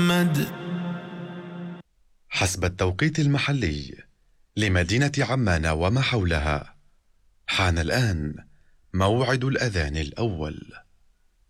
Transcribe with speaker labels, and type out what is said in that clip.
Speaker 1: محمد.
Speaker 2: حسب التوقيت المحلي لمدينة عمان وما حولها، حان الآن موعد الأذان الأول.